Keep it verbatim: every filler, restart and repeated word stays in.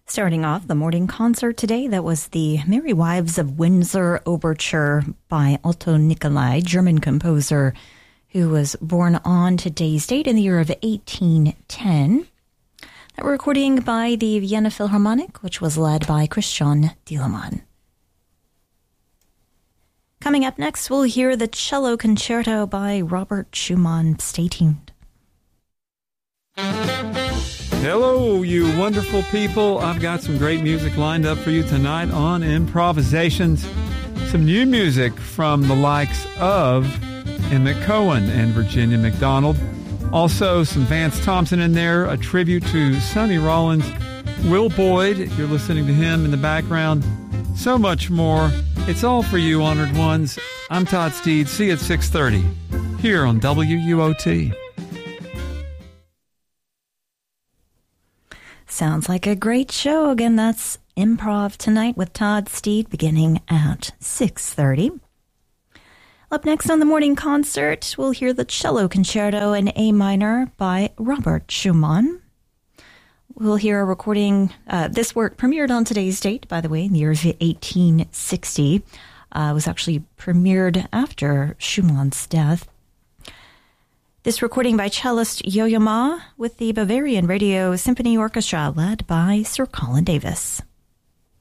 Starting off the morning concert today, that was the Merry Wives of Windsor Overture by Otto Nicolai, German composer who was born on today's date in the year of eighteen ten. That recording by the Vienna Philharmonic, which was led by Christian Dielemann. Coming up next, we'll hear the Cello Concerto by Robert Schumann. Stay tuned. Hello, you wonderful people. I've got some great music lined up for you tonight on Improvisations. Some new music from the likes of Emmett Cohen and Virginia McDonald. Also, some Vance Thompson in there, a tribute to Sonny Rollins. Will Boyd, you're listening to him in the background. So much more. It's all for you, honored ones. I'm Todd Steed. See you at six thirty here on W U O T. Sounds like a great show. Again, that's Improv Tonight with Todd Steed beginning at six thirty. Up next on the morning concert, we'll hear the Cello Concerto in A minor by Robert Schumann. We'll hear a recording. Uh, this work premiered on today's date, by the way, in the year of eighteen sixty. Uh, it was actually premiered after Schumann's death. This recording by cellist Yo-Yo Ma with the Bavarian Radio Symphony Orchestra led by Sir Colin Davis.